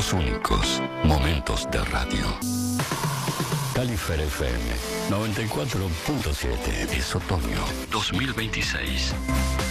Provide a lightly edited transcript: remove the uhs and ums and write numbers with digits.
Los únicos momentos de radio. Califer FM 94.7. Es otoño 2026.